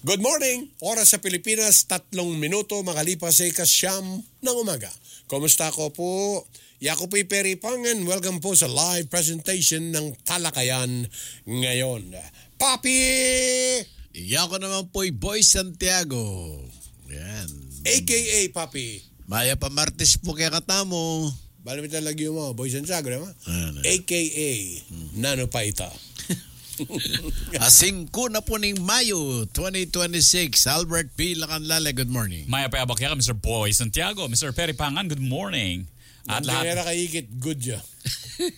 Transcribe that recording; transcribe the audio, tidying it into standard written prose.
Good morning! Oras sa Pilipinas, 3 minuto makalipas sa ikasyam ng umaga. Kumusta ko po? Ako po'y Perry Pangan. Welcome po sa live presentation ng Talakayan ngayon. Papi! Ako naman po'y Boy Santiago. Yan. AKA Papi. Maya pa Martes po kaya katamo. Balamit na lagi mo, Boy Santiago, naman? AKA Nano Paita. Asingko na po ning Mayo 2026. Albert P. Lacanlale, good morning. Maya pa abak Mr. Boy Santiago, Mr. Perry Pangan, good morning. At lahat. Kaya nakaigit, good ya.